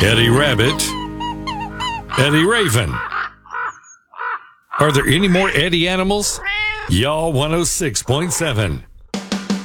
Eddie Rabbit, Eddie Raven. Are there any more Eddie animals? Y'all 106.7.